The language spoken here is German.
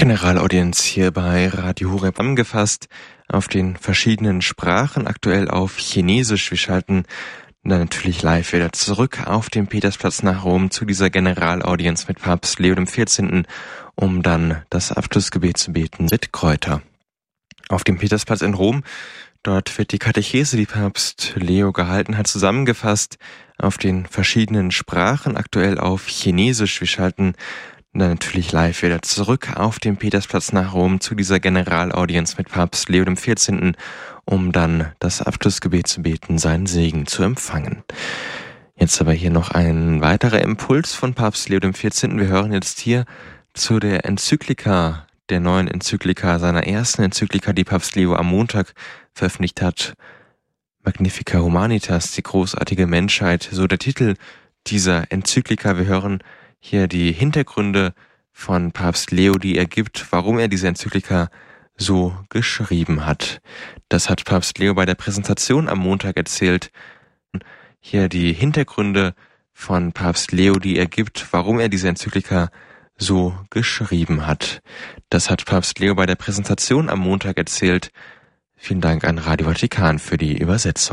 Generalaudienz hier bei Radio Horeb zusammengefasst auf den verschiedenen Sprachen, aktuell auf Chinesisch. Wir schalten dann natürlich live wieder zurück auf den Petersplatz nach Rom zu dieser Generalaudienz mit Papst Leo XIV., um dann das Abschlussgebet zu beten mit Kräuter. Auf dem Petersplatz in Rom, dort wird die Katechese, die Papst Leo gehalten hat, zusammengefasst auf den verschiedenen Sprachen, aktuell auf Chinesisch. Wir schalten dann natürlich live wieder zurück auf den Petersplatz nach Rom zu dieser Generalaudienz mit Papst Leo XIV., um dann das Abschlussgebet zu beten, seinen Segen zu empfangen. Jetzt aber hier noch ein weiterer Impuls von Papst Leo XIV. Wir hören jetzt hier zu der Enzyklika, der neuen Enzyklika, seiner ersten Enzyklika, die Papst Leo am Montag veröffentlicht hat. Magnifica Humanitas, die großartige Menschheit, so der Titel dieser Enzyklika. Wir hören hier die Hintergründe von Papst Leo, die er gibt, warum er diese Enzyklika so geschrieben hat. Das hat Papst Leo bei der Präsentation am Montag erzählt. Hier die Hintergründe von Papst Leo, die er gibt, warum er diese Enzyklika so geschrieben hat. Das hat Papst Leo bei der Präsentation am Montag erzählt. Vielen Dank an Radio Vatikan für die Übersetzung.